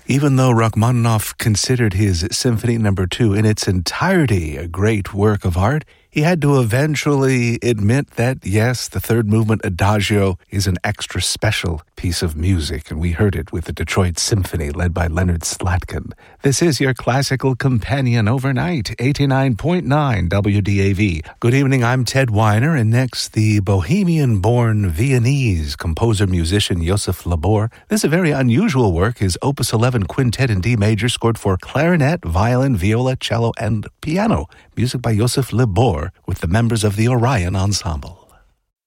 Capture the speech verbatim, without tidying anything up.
Even though Rachmaninoff considered his Symphony Number two in its entirety a great work of art, he had to eventually admit that, yes, the third movement Adagio is an extra special piece of music, and we heard it with the Detroit Symphony led by Leonard Slatkin. This is your classical companion overnight, eighty-nine point nine W D A V. Good evening, I'm Ted Weiner, and next, the Bohemian-born Viennese composer-musician Joseph Labor. This is a very unusual work, his Opus eleven Quintet in D major, scored for clarinet, violin, viola, cello, and piano. Music by Joseph Labor with the members of the Orion Ensemble.